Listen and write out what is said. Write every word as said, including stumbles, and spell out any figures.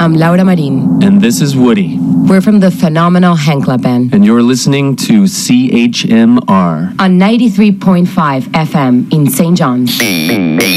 I'm Laura Marin. And this is Woody. We're from the phenomenal Henkla Band. And you're listening to C H M R on ninety-three point five F M in Saint John's.